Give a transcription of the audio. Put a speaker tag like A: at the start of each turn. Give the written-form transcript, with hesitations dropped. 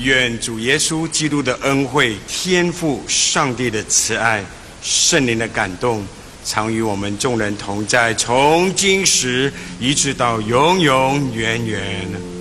A: 愿主耶稣基督的恩惠、天父上帝的慈爱、圣灵的感动，常与我们众人同在，从今时一直到永永远远。